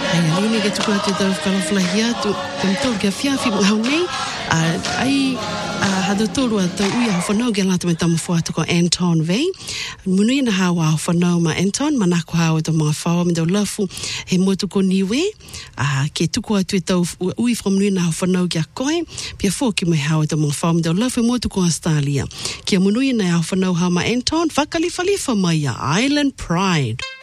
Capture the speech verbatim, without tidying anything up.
Ai alini ke tuku atu tau whakalawhalahia tu temtol ke whiawhi mga hau nei. Ai hado tolu a tau ui a whanau ke lata me tamu whuatu ko Anton vei. Munui na hawa a whanau ma Anton, manako hawa to mga whaua me tau lafu he motu ko niwe. Ke tuku atu e tau ui from munui na whanau ke a koe. Pia fō ki mai hawa to mga whaua me tau lafu he motu ko Australia. Kia munui na a whanau hawa ma Anton, whakalifalifa mai a Island Pride.